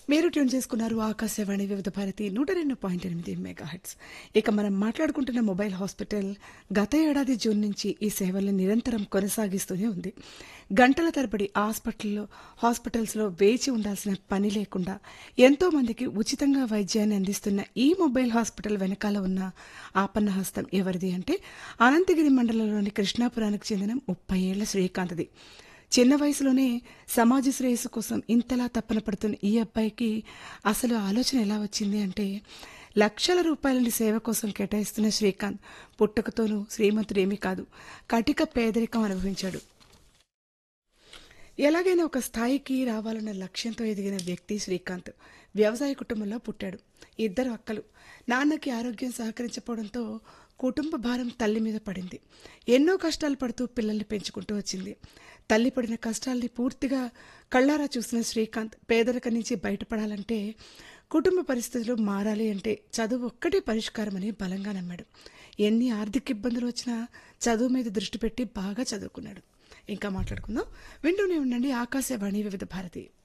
మీరు ట్యూన్ చేసుకున్నారు ఆకాశవాణి వివిధ భారతి 102.8 మెగాహెట్స్. ఇక మనం మాట్లాడుకుంటున్న మొబైల్ హాస్పిటల్ గత ఏడాది జూన్ నుంచి ఈ సేవల్ని నిరంతరం కొనసాగిస్తూనే ఉంది. గంటల తరబడి హాస్పిటల్స్లో వేచి ఉండాల్సిన పని లేకుండా ఎంతో మందికి ఉచితంగా వైద్యాన్ని అందిస్తున్న ఈ మొబైల్ హాస్పిటల్ వెనకాల ఉన్న ఆపన్న హస్తం ఎవరిది అంటే అనంతగిరి మండలంలోని కృష్ణాపురానికి చెందిన 30 ఏళ్ల శ్రీకాంత్ది. చిన్న వయసులోనే సమాజ శ్రేయస్సు కోసం ఇంతలా తపన పడుతున్న ఈ అబ్బాయికి అసలు ఆలోచన ఎలా వచ్చింది అంటే, లక్షల రూపాయలని సేవ కోసం కేటాయిస్తున్న శ్రీకాంత్ పుట్టుకతోనూ శ్రీమంతుడేమీ కాదు, కటిక పేదరికం అనుభవించాడు. ఎలాగైనా ఒక స్థాయికి రావాలన్న లక్ష్యంతో ఎదిగిన వ్యక్తి శ్రీకాంత్. వ్యవసాయ కుటుంబంలో పుట్టాడు. 2 అక్కలు. నాన్నకి ఆరోగ్యం సహకరించకపోవడంతో కుటుంబ భారం తల్లి మీద పడింది. ఎన్నో కష్టాలు పడుతూ పిల్లల్ని పెంచుకుంటూ వచ్చింది. తల్లి పడిన కష్టాల్ని పూర్తిగా కళ్ళారా చూసిన శ్రీకాంత్ పేదరికం నుంచి బయటపడాలంటే, కుటుంబ పరిస్థితులు మారాలి అంటే చదువు ఒక్కటే పరిష్కారమని బలంగా నమ్మాడు. ఎన్ని ఆర్థిక ఇబ్బందులు వచ్చినా చదువు మీద దృష్టి పెట్టి బాగా చదువుకున్నాడు. ఇంకా మాట్లాడుకుందాం. వింటూనే ఉండండి ఆకాశవాణి వివిధ భారతి.